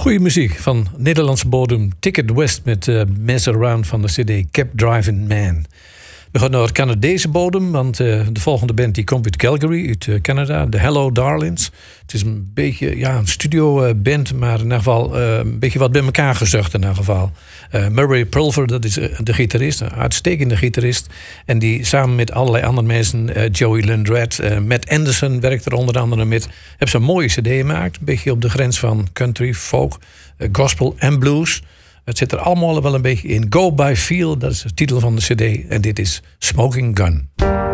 Goeie muziek van Nederlandse bodem. Ticket West met Mess Around van de CD Kept Driving Man. We gaan naar het Canadese bodem, want de volgende band die komt uit Calgary, uit Canada. De Hello Darlings. Het is een beetje een studioband, maar in ieder geval een beetje wat bij elkaar gezucht in ieder geval. Murray Pulver, dat is de gitarist, een uitstekende gitarist. En die samen met allerlei andere mensen, Joey Lundred, Matt Anderson werkt er onder andere met. Hebben ze een mooie CD gemaakt, een beetje op de grens van country, folk, gospel en blues. Het zit er allemaal wel een beetje in. Go By Feel, dat is de titel van de CD. En dit is Smoking Gun.